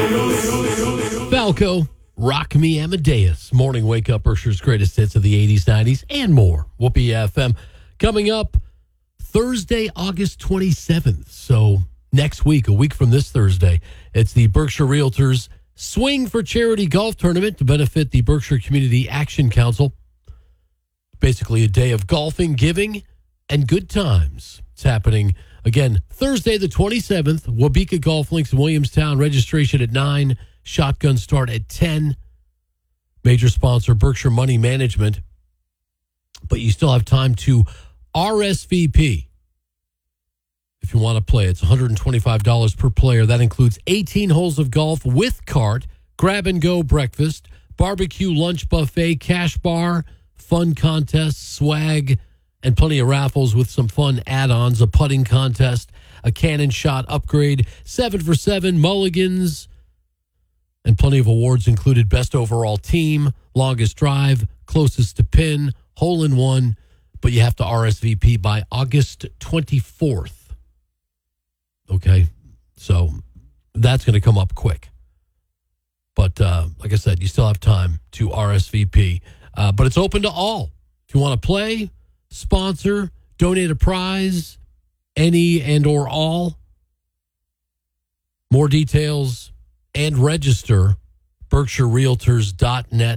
Falco, Rock Me Amadeus. Morning Wake Up, Berkshire's greatest hits of the 80s, 90s, and more. Whoopee FM. Coming up Thursday, August 27th. So next week, a week from this Thursday, it's the Berkshire Realtors Swing for Charity Golf Tournament to benefit the Berkshire Community Action Council. Basically a day of golfing, giving, and good times. It's happening again Thursday the 27th, Wabika Golf Links in Williamstown. Registration at 9, shotgun start at 10. Major sponsor Berkshire Money Management. But you still have time to RSVP if you want to play. It's $125 per player. That includes 18 holes of golf with cart, grab-and-go breakfast, barbecue lunch buffet, cash bar, fun contests, swag, and plenty of raffles with some fun add-ons, a putting contest, a cannon shot upgrade, 7 for 7, mulligans, and plenty of awards included best overall team, longest drive, closest to pin, hole-in-one, but you have to RSVP by August 24th. Okay, so that's going to come up quick. But like I said, you still have time to RSVP. But it's open to all. If you want to play, sponsor, donate a prize, any and or all. More details and register, BerkshireRealtors.net.